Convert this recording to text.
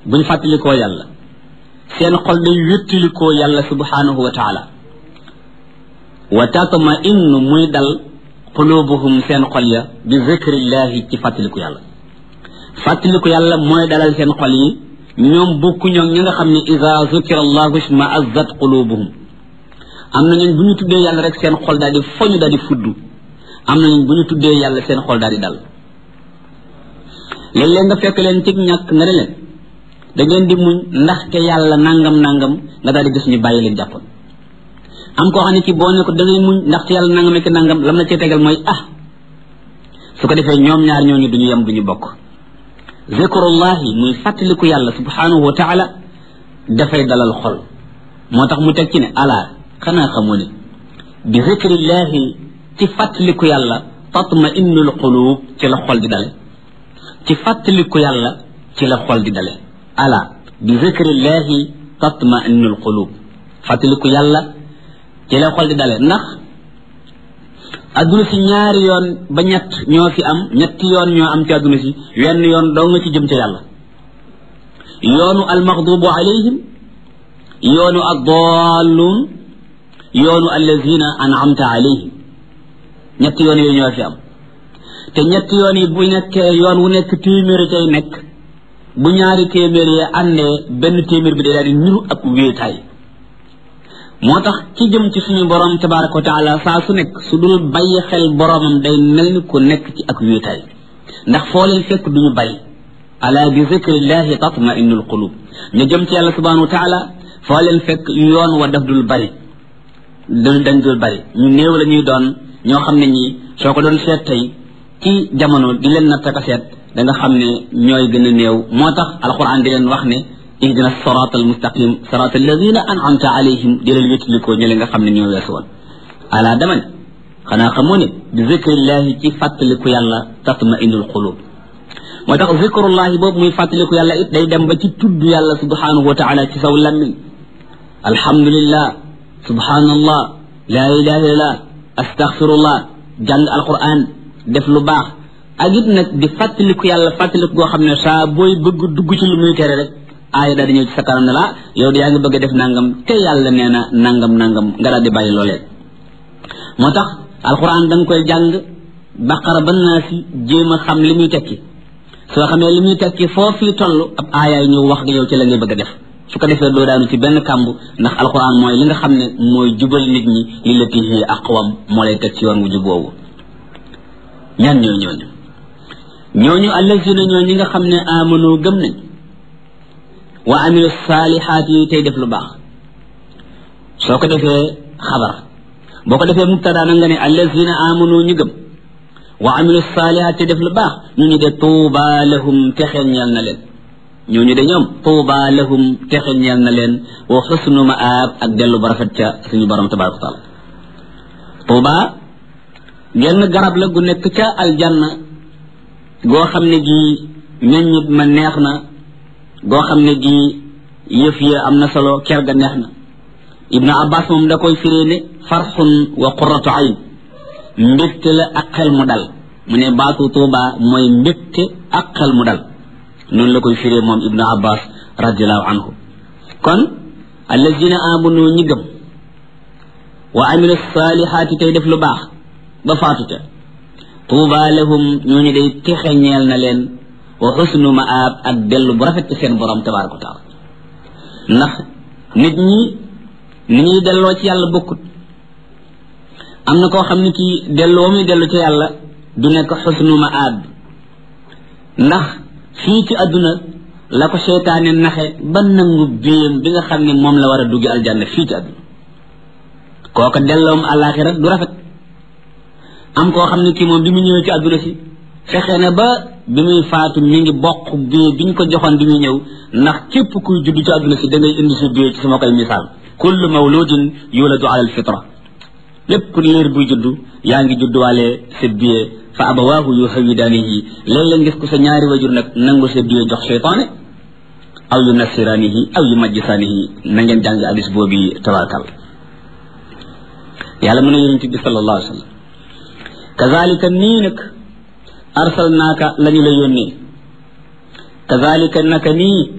buñ fàttalikoo yàlla seen xol day wéttalikoo yàlla subhanahu wa taala wa tatma innu muy dal qulubuhum seen xol ya bi zikrillahi ci fàttaliku yàlla fàttaliku yàlla mooy dalal seen xol yi ñoom bokkuñoo ñi nga xam ne iza zukira allahu isma'azzat qulubuhum am na ñun bu ñu tuddee yàlla rek seen xol daal di foñu daal di fuddu am na ñun bu ñu tuddee yàlla seen xol daal di dal léeg-léeg nga fekk leen ci ñàkk nga ne leen da ngeen di muñ ndaxte yàlla nangam nangam nga daal di gis ñu bàyyi leen jàppoon am koo xam ne ci boo ne ko da ngay muñ ndaxte yàlla nangam ak nangam lam la cee tegal mooy su ko defee ñoom ñaar ñooñu duñu yem duñu bokk zikrullahi muy fàttaliku yàlla subhanahu wa taala dafay dalal xol moo tax mu teg ci ne ala xanaa xamoo ne bi zikrillahi ci fàttaliku yàlla tatma innul qulub ci la xol di dale ci fàttaliku yàlla ci la xol di dale ala bi zikrillahi tatma innul qulub fàttaliku yàlla ci la xol di dale ndax adduna si ñaari yoon ba ñett ñoo fi am ñetti yoon ñoo am ci adduna si wenn yoon doo nga ci jëm ca yàlla yoonu almaghdubu alayhim yoonu addallun yoonu allazina an'amta alayhim ñetti yoon yooyu ñoo fi am te ñetti yoon yi bu nekkee yoon wu nekk téeméer cay nekk bu ñaari téeméer yi àndee benn téeméer bi day daal di niru ak wéetaay moo tax ci jëm ci suñu borom tabaraka wa taala saa su nekk su dul bàyyi xel boromam day mel ni ku nekk ci ak wéetaay ndax foo leen fekk duñu bàyyi ala bi zikrillahi tatma innul qulub ñu jëm ci yàlla subhanahu wa taala foo leen fekk yoon wa daf dul bari dañ dul bari ñu néew la ñuy doon ñoo xam ne ñi soo ko doon seet tey ci jamono di leen nattaka seet da nga xam ne ñooy gën a néew moo tax alquran di leen wax ne ihdina sirata almustaqim sirata alladina an'amta alayhim di leen wétlikoo ñi nga xam ne ñoo weesu woon ala dama ne xanaa xamoo ne bi zikrillahi ci fàttaliku yàlla tatma innul qulub moo tax zikrullahi boobu muy fàttaliku yàlla it day dem ba ci tudd yàlla subhanahu wa taala ci saw lammiñ alhamdulillah subhanallah la ilaha illallah astaghfirullah jàng alquran def lu baax ak it nag di fàttaliku yàlla fàttaliku goo xam ne saa booy bëgg dugg ci lu muy tere rek aaya daal di ñëw ci sa kanam ne la yow de yaa ngi bëgg a def nangam te yàlla nee na nangam nga daal di bàyyi loolee moo tax alquran da nga koy jàng baqara ba naa si jéem a xam li muy tekki soo xamee li muy tekki foofu toll ab aayaay ñëw wax nga yow ci la ngay bëgg a def su ko defee doo daanu ci benn kàmb ndax alquran mooy li nga xam ne mooy jubal nit ñi li lati hi aqwam moo lay teg ci yoon wu jub woowu ñan ñooñu allazina ñi nga xam ne amanu gëm nañ wa amilu saalihaat yi tey def lu baax soo ko defee xabar boo ko defee mubtada na nga ne allazina amanu ñu gëm wa amilu saalihaat tey def lu baax ñu de tuuba lahum texe ñeel na leen ñooñu de ñoom tuuba lahum texe ñeel na leen wa xusnu maab ak dellu ba rafet ca suñu borom tabaraka wa taala tuuba genn garab la gu nekk ca aljanna goo xam ne gi meññit ma neex na goo xam ne gi yëf ya am na solo ker ga neex na ibnu abbas moom da koy firee ne farxun wa qurratu ayn mbégte la ak xel mu dal mu ne baatu tuuba mooy mbégte ak xel mu dal noonu la koy firee moom ibnu abbas radiallahu anhu kon allazina amanu ñi gëm wa amilu salihaati tey def lu baax ba faatute tuuba lahum ñooñu day texe ñeel na leen wa xusnu maab ak dellu bu rafet ci seen borom tabaraka wa taala ndax nit ñi ni ñuy delloo ci yàlla bokkut am na koo xam ne kii delloo muy dellu ci yàlla du nekk xusnu maab ndax fii ci àdduna la ko seytaane naxe ba nangu béyam bi nga xam ne moom la war a duggi aljanna fii ci àdduna kooka delloom àllaaxira du rafet am koo xam ne kii moom bi mu ñëwee ci àdduna si fexe na ba bi muy faatu mi ngi bokk bii bi ñu ko joxoon bi muy ñëw ndax képp kuy judd ci àdduna si da ngay indi sa bii ci sama koy misaal kullu mawludin yuladu ala alfitra lépp liir buy judd yaa ngi judduwaale sa bii fa abawaahu yuhawidaanihi léeg-léeg ngis ko sa ñaari wajur nag nangu sa bii jox seytaane aw yu nasiraanihi aw yu majjisaanihi na ngeen jàng hadis boobu tabarakal yàlla mën a yonent bi sallallahu alayhi wa sallam kazalika nii nag arsalnaaka lañu la yónnee kazalika naka nii